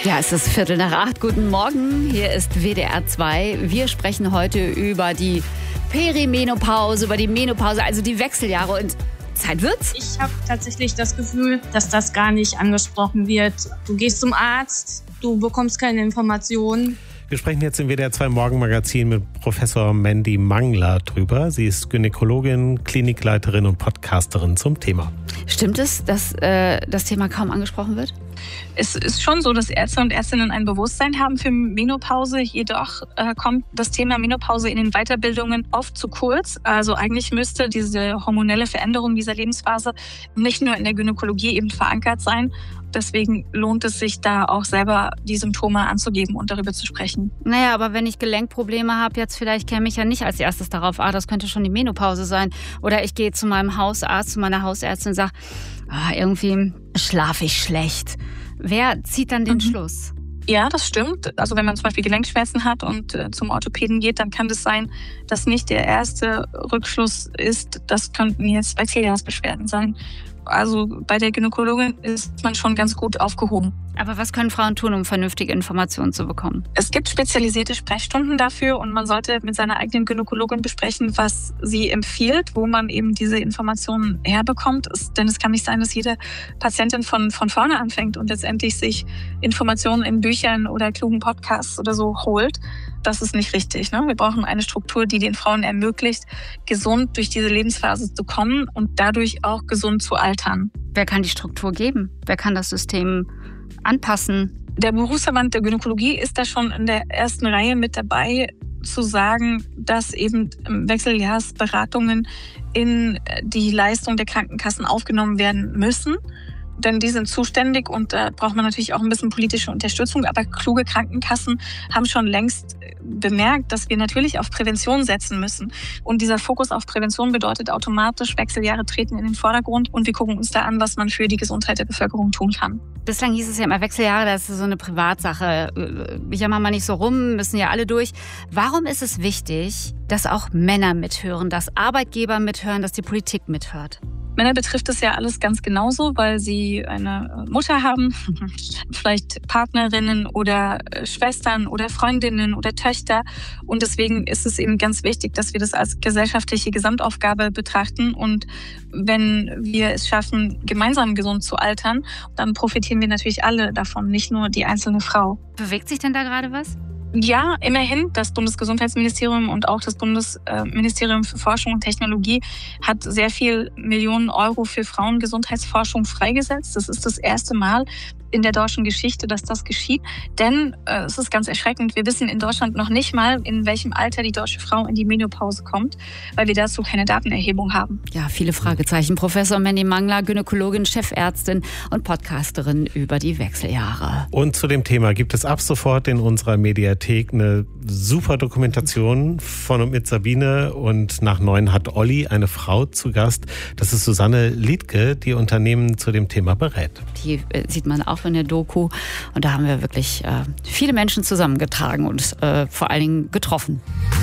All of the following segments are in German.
Ja, es ist 7:45. Guten Morgen, hier ist WDR 2. Wir sprechen heute über die Perimenopause, über die Menopause, also die Wechseljahre. Und Zeit wird's? Ich habe tatsächlich das Gefühl, dass das gar nicht angesprochen wird. Du gehst zum Arzt, du bekommst keine Informationen. Wir sprechen jetzt im WDR 2 Morgenmagazin mit Professor Mandy Mangler drüber. Sie ist Gynäkologin, Klinikleiterin und Podcasterin zum Thema. Stimmt es, dass das Thema kaum angesprochen wird? Es ist schon so, dass Ärzte und Ärztinnen ein Bewusstsein haben für Menopause. Jedoch kommt das Thema Menopause in den Weiterbildungen oft zu kurz. Also eigentlich müsste diese hormonelle Veränderung dieser Lebensphase nicht nur in der Gynäkologie eben verankert sein. Deswegen lohnt es sich da auch selber die Symptome anzugeben und darüber zu sprechen. Naja, aber wenn ich Gelenkprobleme habe, jetzt vielleicht käme ich ja nicht als erstes darauf, das könnte schon die Menopause sein. Oder ich gehe zu meinem Hausarzt, zu meiner Hausärztin und sage, irgendwie schlafe ich schlecht. Wer zieht dann den Schluss? Ja, das stimmt. Also wenn man zum Beispiel Gelenkschmerzen hat und zum Orthopäden geht, dann kann es sein, dass nicht der erste Rückschluss ist, das könnten jetzt Wechseljahrsbeschwerden sein. Also bei der Gynäkologin ist man schon ganz gut aufgehoben. Aber was können Frauen tun, um vernünftige Informationen zu bekommen? Es gibt spezialisierte Sprechstunden dafür und man sollte mit seiner eigenen Gynäkologin besprechen, was sie empfiehlt, wo man eben diese Informationen herbekommt. Denn es kann nicht sein, dass jede Patientin von vorne anfängt und letztendlich sich Informationen in Büchern oder klugen Podcasts oder so holt. Das ist nicht richtig, ne? Wir brauchen eine Struktur, die den Frauen ermöglicht, gesund durch diese Lebensphase zu kommen und dadurch auch gesund zu altern. Wer kann die Struktur geben? Wer kann das System anpassen? Der Berufsverband der Gynäkologie ist da schon in der ersten Reihe mit dabei, zu sagen, dass eben Wechseljahrsberatungen in die Leistung der Krankenkassen aufgenommen werden müssen. Denn die sind zuständig und da braucht man natürlich auch ein bisschen politische Unterstützung. Aber kluge Krankenkassen haben schon längst bemerkt, dass wir natürlich auf Prävention setzen müssen. Und dieser Fokus auf Prävention bedeutet automatisch, Wechseljahre treten in den Vordergrund und wir gucken uns da an, was man für die Gesundheit der Bevölkerung tun kann. Bislang hieß es ja immer, Wechseljahre, das ist so eine Privatsache. Jammer mal nicht so rum, müssen ja alle durch. Warum ist es wichtig, dass auch Männer mithören, dass Arbeitgeber mithören, dass die Politik mithört? Männer betrifft es ja alles ganz genauso, weil sie eine Mutter haben, vielleicht Partnerinnen oder Schwestern oder Freundinnen oder Töchter. Und deswegen ist es eben ganz wichtig, dass wir das als gesellschaftliche Gesamtaufgabe betrachten. Und wenn wir es schaffen, gemeinsam gesund zu altern, dann profitieren wir natürlich alle davon, nicht nur die einzelne Frau. Bewegt sich denn da gerade was? Ja, immerhin. Das Bundesgesundheitsministerium und auch das Bundesministerium für Forschung und Technologie hat sehr viel Millionen Euro für Frauengesundheitsforschung freigesetzt. Das ist das erste Mal in der deutschen Geschichte, dass das geschieht. Denn es ist ganz erschreckend, wir wissen in Deutschland noch nicht mal, in welchem Alter die deutsche Frau in die Menopause kommt, weil wir dazu keine Datenerhebung haben. Ja, viele Fragezeichen. Professor Mandy Mangler, Gynäkologin, Chefärztin und Podcasterin über die Wechseljahre. Und zu dem Thema gibt es ab sofort in unserer Mediathek eine super Dokumentation von und mit Sabine. Und nach 9 hat Olli eine Frau zu Gast. Das ist Susanne Liedtke, die Unternehmen zu dem Thema berät. Die sieht man auch in der Doku. Und da haben wir wirklich viele Menschen zusammengetragen und vor allen Dingen getroffen.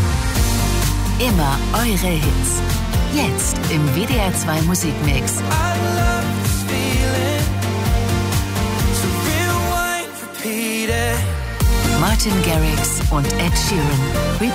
Immer eure Hits. Jetzt im WDR 2 Musikmix. Martin Garrix und Ed Sheeran.